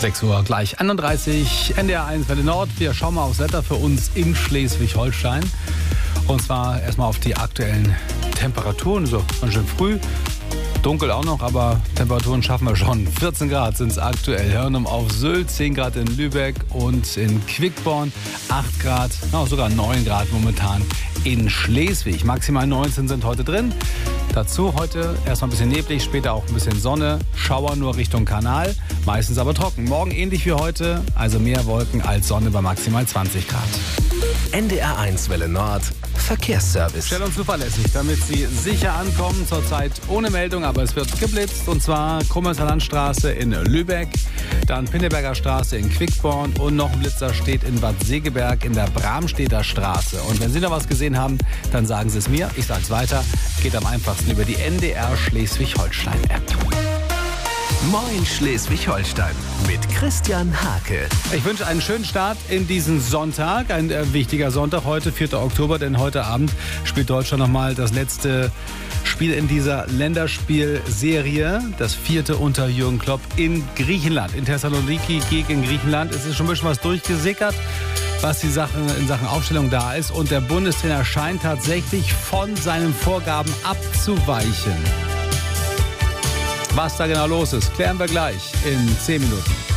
6 Uhr gleich 31, NDR 1 Welle Nord. Wir schauen mal aufs Wetter für uns in Schleswig-Holstein. Und zwar erstmal auf die aktuellen Temperaturen. So, ganz schön früh. Dunkel auch noch, aber Temperaturen schaffen wir schon. 14 Grad sind es aktuell. Hörnum auf Sylt, 10 Grad in Lübeck und in Quickborn, 8 Grad, sogar 9 Grad momentan in Schleswig. Maximal 19 sind heute drin. Dazu heute erstmal ein bisschen neblig, später auch ein bisschen Sonne. Schauer nur Richtung Kanal, meistens aber trocken. Morgen ähnlich wie heute, also mehr Wolken als Sonne bei maximal 20 Grad. NDR 1 Welle Nord, Verkehrsservice. Schnell und zuverlässig, damit Sie sicher ankommen. Zurzeit ohne Meldung, aber es wird geblitzt. Und zwar Krummenser Landstraße in Lübeck, dann Pinneberger Straße in Quickborn und noch ein Blitzer steht in Bad Segeberg in der Bramstedter Straße. Und wenn Sie noch was gesehen haben, dann sagen Sie es mir. Ich sage es weiter. Geht am einfachsten über die NDR Schleswig-Holstein-App. Moin Schleswig-Holstein mit Christian Hake. Ich wünsche einen schönen Start in diesen Sonntag. Ein wichtiger Sonntag heute, 4. Oktober, denn heute Abend spielt Deutschland nochmal das letzte Spiel in dieser Länderspielserie. Das 4. unter Jürgen Klopp in Griechenland, in Thessaloniki gegen Griechenland. Es ist schon ein bisschen was durchgesickert, was in Sachen Aufstellung da ist. Und der Bundestrainer scheint tatsächlich von seinen Vorgaben abzuweichen. Was da genau los ist, klären wir gleich in 10 Minuten.